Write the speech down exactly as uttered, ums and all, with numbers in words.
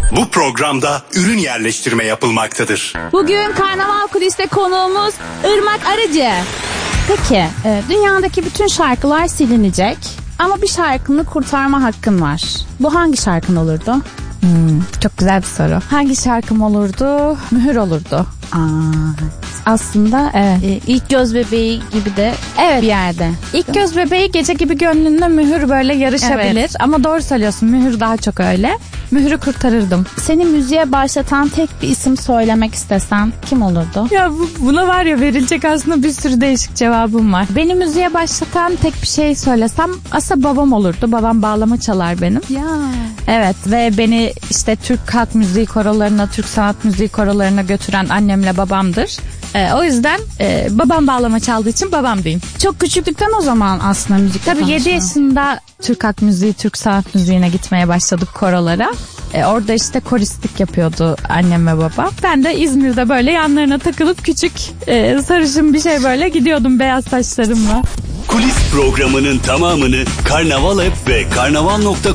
Bu programda ürün yerleştirme yapılmaktadır. Bugün Karnaval Kuliste konuğumuz Irmak Arıcı. Peki, e, dünyadaki bütün şarkılar silinecek ama bir şarkını kurtarma hakkın var. Bu hangi şarkın olurdu? Hmm, çok güzel bir soru. Hangi şarkım olurdu? Mühür olurdu. Aa, aslında evet. e, ilk göz bebeği gibi de evet. bir yerde. İlk göz bebeği Gece Gibi Gönlünde Mühür böyle yarışabilir. Evet. Ama doğru söylüyorsun, Mühür daha çok öyle. Mühürü kurtarırdım. Seni müziğe başlatan tek bir isim söylemek istesen kim olurdu? Ya bu, buna var ya verilecek aslında bir sürü değişik cevabım var. Beni müziğe başlatan tek bir şey söylesem aslında babam olurdu. Babam bağlama çalar benim. Ya. Evet ve beni işte Türk halk müziği korolarına, Türk sanat müziği korolarına götüren annemle babamdır. Ee, o yüzden e, babam bağlama çaldığı için babam diyeyim. Çok küçüklükten o zaman aslında müzik. Tabii yedi yaşında Türk halk müziği, Türk sanat müziğine gitmeye başladık korolara. Ee, orada işte koristlik yapıyordu annem ve babam. Ben de İzmir'de böyle yanlarına takılıp küçük e, sarışın bir şey böyle gidiyordum beyaz saçlarımla. Kulis programının tamamını Karnaval App ve karnaval nokta